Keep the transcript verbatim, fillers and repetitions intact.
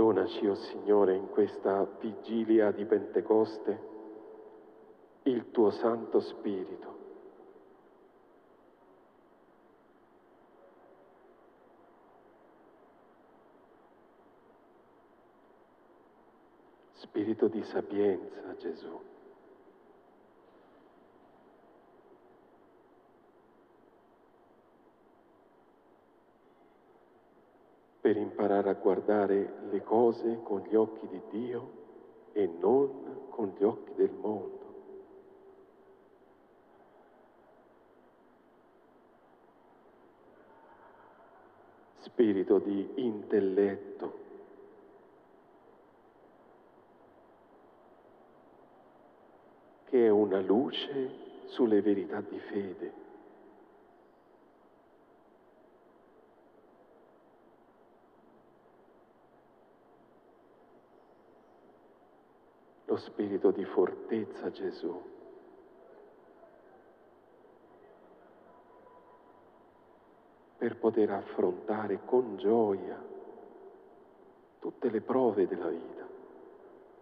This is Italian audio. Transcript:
donaci, o Signore, in questa vigilia di Pentecoste, il tuo Santo Spirito. Spirito di sapienza, Gesù. Per imparare a guardare le cose con gli occhi di Dio e non con gli occhi del mondo. Spirito di intelletto, che è una luce sulle verità di fede. Lo spirito di fortezza, Gesù, per poter affrontare con gioia tutte le prove della vita.